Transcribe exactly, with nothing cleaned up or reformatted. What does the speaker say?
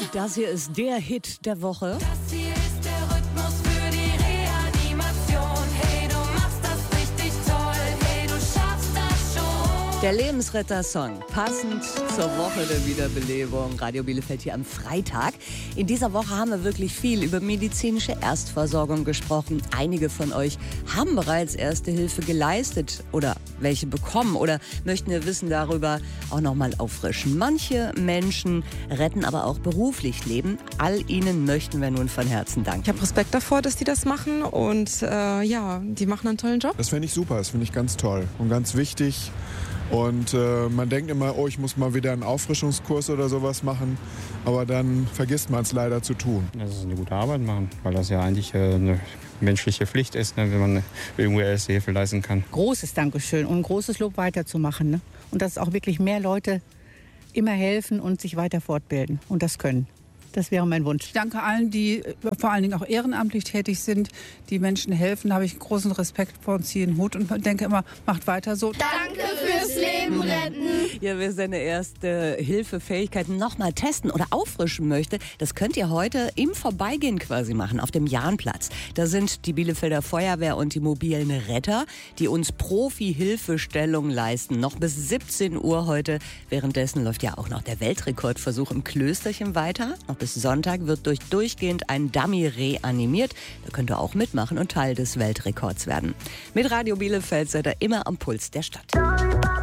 Das hier ist der Hit der Woche. Das hier ist der Rhythmus für die Reanimation. Hey, du machst das richtig toll. Hey, du schaffst das schon. Der Lebensretter-Song, passend zur Woche der Wiederbelebung. Radio Bielefeld hier am Freitag. In dieser Woche haben wir wirklich viel über medizinische Erstversorgung gesprochen. Einige von euch haben bereits Erste Hilfe geleistet oder welche bekommen oder möchten ihr Wissen darüber auch nochmal auffrischen. Manche Menschen retten aber auch beruflich Leben. All ihnen möchten wir nun von Herzen danken. Ich habe Respekt davor, dass die das machen und äh, ja, die machen einen tollen Job. Das finde ich super, das finde ich ganz toll und ganz wichtig. Und äh, man denkt immer, oh, ich muss mal wieder einen Auffrischungskurs oder sowas machen, aber dann vergisst man es leider zu tun. Das ist eine gute Arbeit machen, weil das ja eigentlich äh, eine menschliche Pflicht ist, ne, wenn man irgendwo Erste Hilfe leisten kann. Großes Dankeschön und ein großes Lob weiterzumachen. Ne? Und dass auch wirklich mehr Leute immer helfen und sich weiter fortbilden und das können. Das wäre mein Wunsch. Ich danke allen, die vor allen Dingen auch ehrenamtlich tätig sind, die Menschen helfen. Da habe ich großen Respekt vor und ziehe den Hut und denke immer, macht weiter so. Danke fürs Leben retten. Ja, wer seine erste Hilfefähigkeiten nochmal testen oder auffrischen möchte, das könnt ihr heute im Vorbeigehen quasi machen, auf dem Jahnplatz. Da sind die Bielefelder Feuerwehr und die mobilen Retter, die uns Profi-Hilfestellung leisten. Noch bis siebzehn Uhr heute. Währenddessen läuft ja auch noch der Weltrekordversuch im Klösterchen weiter. Noch bis Sonntag wird durch durchgehend ein Dummy reanimiert. Da könnt ihr auch mitmachen und Teil des Weltrekords werden. Mit Radio Bielefeld seid ihr immer am Puls der Stadt.